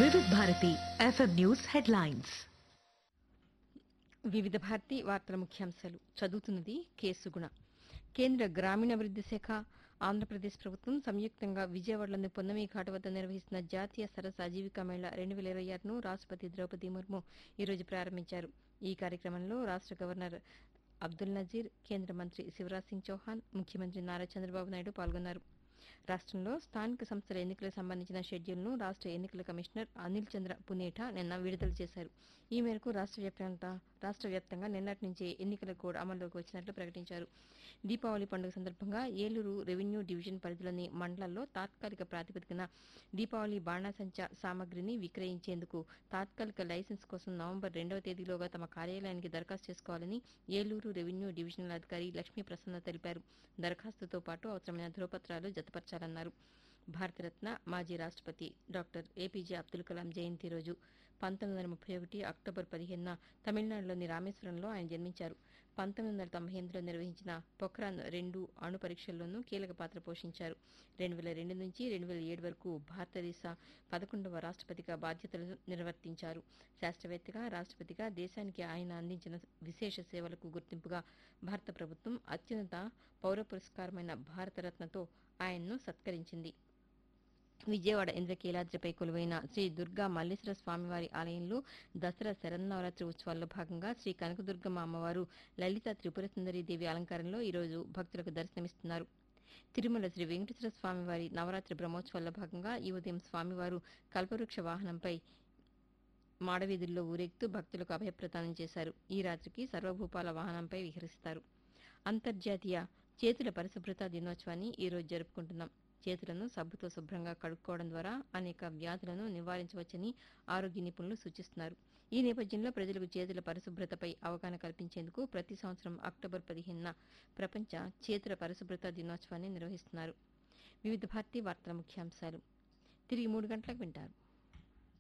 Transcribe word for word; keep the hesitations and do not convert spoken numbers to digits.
వివిధ Bharati FM news headlines. వివిధ భారతి వార్తల ముఖ్యాంశాలు చదువుతున్నది కేసుగుణ. కేంద్ర గ్రామీణాభివృద్ది శాఖ, ఆంధ్రప్రదేశ్ ప్రభుత్వం సంయుక్తంగా విజయవాడలోని పొన్నమి ఘాట్ వద్ద నిర్వహిస్తున్న జాతీయ సరస్ ఆజీవికా మేళా రెండు వేల ఇరవై ఆరును రాష్టపతి ద్రౌపది ముర్ము ఈరోజు ప్రారంభించారు. ఈ కార్యక్రమంలో రాష్ట గవర్నర్ అబ్దుల్ నజీర్, కేంద్ర మంత్రి శివరాజ్ సింగ్ చౌహాన్, ముఖ్యమంత్రి నారా చంద్రబాబు నాయుడు పాల్గొన్నారు. రాష్టంలో స్థానిక సంస్థల ఎన్నికలకు సంబంధించిన షెడ్యూల్ను రాష్ట ఎన్నికల కమిషనర్ అనిల్ చంద్ర పునేఠా నిన్న విడుదల చేశారు. ఈ మేరకు రాష్ట వ్యాప్తంగా నిన్నటి నుంచే ఎన్నికల కోడ్ అమల్లోకి వచ్చినట్లు ప్రకటించారు. దీపావళి పండుగ సందర్భంగా ఏలూరు రెవెన్యూ డివిజన్ పరిధిలోని మండలాల్లో తాత్కాలిక ప్రాతిపదికన దీపావళి బాణాసంచా సామగ్రిని విక్రయించేందుకు తాత్కాలిక లైసెన్స్ కోసం నవంబర్ రెండవ తేదీలోగా తమ కార్యాలయానికి దరఖాస్తు చేసుకోవాలని ఏలూరు రెవెన్యూ డివిజనల్ అధికారి లక్ష్మీ ప్రసన్న తెలిపారు. దరఖాస్తుతో పాటు అవసరమైన ధృవపత్రాలు జతపరచాలన్నారు. భారతరత్న మాజీ రాష్టపతి డాక్టర్ ఏపీజే అబ్దుల్ కలాం జయంతి రోజు పంతొమ్మిది వందల ముప్పై ఒకటి అక్టోబర్ పదిహేనున తమిళనాడులోని రామేశ్వరంలో ఆయన జన్మించారు. పంతొమ్మిది వందల తొంభై ఎనిమిదిలో నిర్వహించిన పొఖ్రాన్ రెండు అణు పరీక్షల్లోనూ కీలక పాత్ర పోషించారు. రెండు వేల రెండు నుంచి రెండు వేల ఏడు వరకు భారతదేశ పదకొండవ రాష్టపతిగా బాధ్యతలు నిర్వర్తించారు. శాస్త్రవేత్తగా, రాష్టపతిగా దేశానికి ఆయన అందించిన విశేష సేవలకు గుర్తింపుగా భారత ప్రభుత్వం అత్యున్నత పౌర పురస్కారమైన భారతరత్నతో ఆయన్ను సత్కరించింది. విజయవాడ ఇంద్రకీలాద్రిపై కొలువైన శ్రీ దుర్గా మల్లేశ్వర స్వామివారి ఆలయంలో దసరా శరన్నవరాత్రి ఉత్సవాల్లో భాగంగా శ్రీ కనకదుర్గమ్మ అమ్మవారు లలిత త్రిపుర సుందరీదేవి అలంకారంలో ఈరోజు భక్తులకు దర్శనమిస్తున్నారు. తిరుమల శ్రీ వెంకటేశ్వర స్వామివారి నవరాత్రి బ్రహ్మోత్సవాల్లో భాగంగా ఈ ఉదయం స్వామివారు కల్పవృక్ష వాహనంపై మాడవీధుల్లో ఊరేగుతూ భక్తులకు అభయప్రదానం చేశారు. ఈ రాత్రికి సర్వభూపాల వాహనంపై విహరిస్తారు. అంతర్జాతీయ చేతుల పరిశుభ్రత దినోత్సవాన్ని ఈ రోజు జరుపుకుంటున్నాం. చేతులను సబ్బుతో శుభ్రంగా కడుక్కోవడం ద్వారా అనేక వ్యాధులను నివారించవచ్చని ఆరోగ్య నిపుణులు సూచిస్తున్నారు. ఈ నేపథ్యంలో ప్రజలకు చేతుల పరిశుభ్రతపై అవగాహన కల్పించేందుకు ప్రతి సంవత్సరం అక్టోబర్ పదిహేనున ప్రపంచ చేతుల పరిశుభ్రత దినోత్సవాన్ని నిర్వహిస్తున్నారు. వివిధ భారతి వార్తల ముఖ్యాంశాలు తిరిగి మూడు గంటలకు వింటారు.